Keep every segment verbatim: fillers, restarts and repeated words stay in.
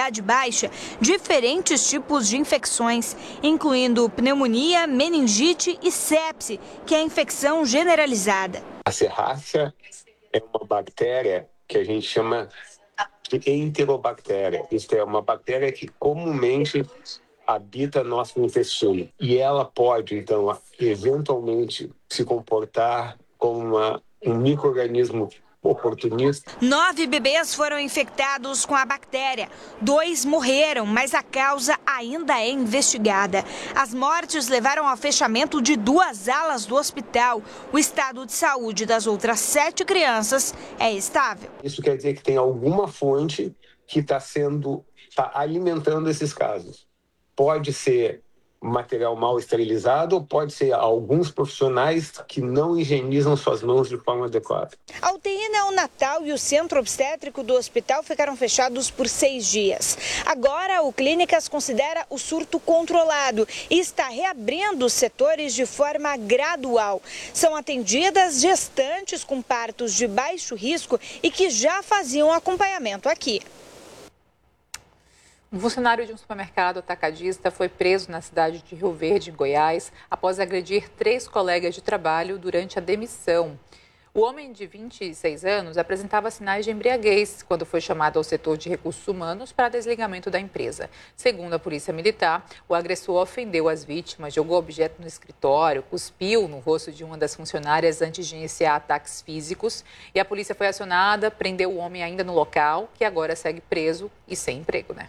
imunidade baixa diferentes tipos de infecções, incluindo pneumonia, meningite e sepse, que é a infecção generalizada. A Serrácea é uma bactéria que a gente chama de enterobactéria. Isto é uma bactéria que comumente habita nosso intestino. E ela pode, então, eventualmente se comportar como uma, um micro-organismo oportunista. Nove bebês foram infectados com a bactéria. Dois morreram, mas a causa ainda é investigada. As mortes levaram ao fechamento de duas alas do hospital. O estado de saúde das outras sete crianças é estável. Isso quer dizer que tem alguma fonte que está sendo, está alimentando esses casos. Pode ser material mal esterilizado, ou pode ser alguns profissionais que não higienizam suas mãos de forma adequada. A U T I neonatal e o centro obstétrico do hospital ficaram fechados por seis dias. Agora, o Clínicas considera o surto controlado e está reabrindo os setores de forma gradual. São atendidas gestantes com partos de baixo risco e que já faziam acompanhamento aqui. Um funcionário de um supermercado atacadista foi preso na cidade de Rio Verde, Goiás, após agredir três colegas de trabalho durante a demissão. O homem de vinte e seis anos apresentava sinais de embriaguez quando foi chamado ao setor de recursos humanos para desligamento da empresa. Segundo a polícia militar, o agressor ofendeu as vítimas, jogou objeto no escritório, cuspiu no rosto de uma das funcionárias antes de iniciar ataques físicos. E a polícia foi acionada, prendeu o homem ainda no local, que agora segue preso e sem emprego, né?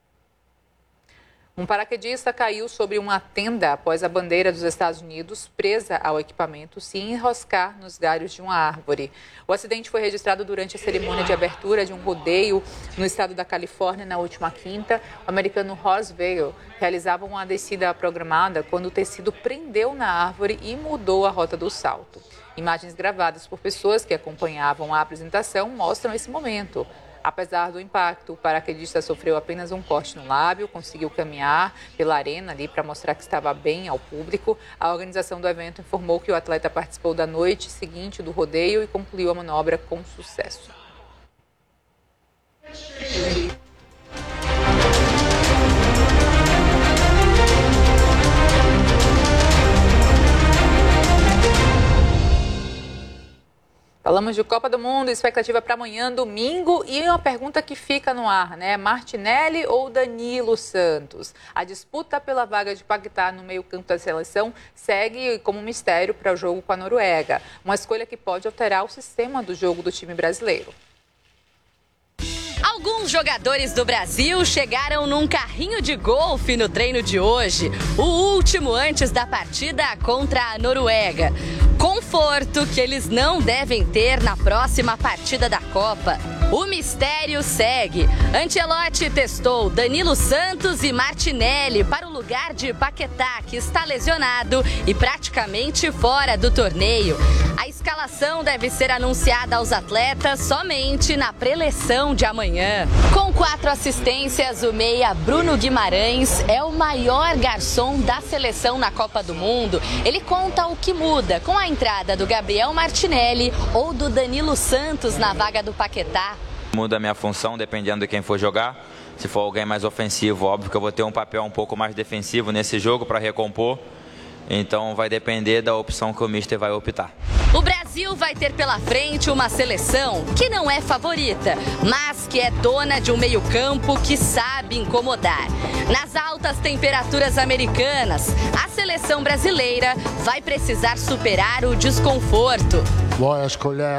Um paraquedista caiu sobre uma tenda após a bandeira dos Estados Unidos, presa ao equipamento, se enroscar nos galhos de uma árvore. O acidente foi registrado durante a cerimônia de abertura de um rodeio no estado da Califórnia na última quinta. O americano Ross Vale realizava uma descida programada quando o tecido prendeu na árvore e mudou a rota do salto. Imagens gravadas por pessoas que acompanhavam a apresentação mostram esse momento. Apesar do impacto, o paraquedista sofreu apenas um corte no lábio, conseguiu caminhar pela arena ali para mostrar que estava bem ao público. A organização do evento informou que o atleta participou da noite seguinte do rodeio e concluiu a manobra com sucesso. Falamos de Copa do Mundo, expectativa para amanhã, domingo, e uma pergunta que fica no ar, né? Martinelli ou Danilo Santos? A disputa pela vaga de Paquetá no meio-campo da seleção segue como um mistério para o jogo com a Noruega. Uma escolha que pode alterar o sistema do jogo do time brasileiro. Alguns jogadores do Brasil chegaram num carrinho de golfe no treino de hoje, o último antes da partida contra a Noruega. Conforto que eles não devem ter na próxima partida da Copa. O mistério segue. Ancelotti testou Danilo Santos e Martinelli para o lugar de Paquetá, que está lesionado e praticamente fora do torneio. A escalação deve ser anunciada aos atletas somente na preleção de amanhã. Com quatro assistências, o meia Bruno Guimarães é o maior garçom da seleção na Copa do Mundo. Ele conta o que muda com a entrada do Gabriel Martinelli ou do Danilo Santos na vaga do Paquetá. Muda a minha função dependendo de quem for jogar. Se for alguém mais ofensivo, óbvio que eu vou ter um papel um pouco mais defensivo nesse jogo para recompor. Então vai depender da opção que o mister vai optar. O Brasil vai ter pela frente uma seleção que não é favorita, mas que é dona de um meio-campo que sabe incomodar. Nas altas temperaturas americanas, a seleção brasileira vai precisar superar o desconforto. Vou escolher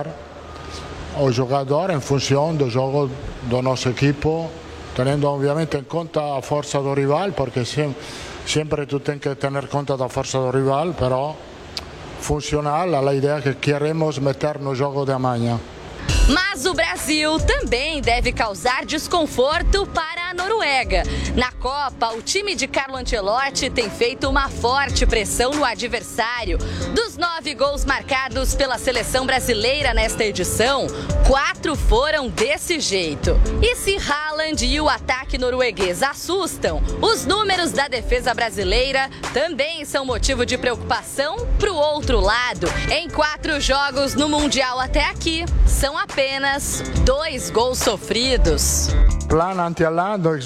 o jogador em função do jogo do nosso equipo, tendo obviamente em conta a força do rival, porque sempre, sempre tu tens que ter em conta da força do rival, però funcional a ideia que queremos meter no jogo de amanhã. Mas o Brasil também deve causar desconforto para a Noruega. Na Copa, o time de Carlo Ancelotti tem feito uma forte pressão no adversário. Dos nove gols marcados pela seleção brasileira nesta edição, quatro foram desse jeito. E se Haaland e o ataque norueguês assustam, os números da defesa brasileira também são motivo de preocupação para o outro lado. Em quatro jogos no Mundial até aqui, são apenas dois gols sofridos. Plan anti-Haaland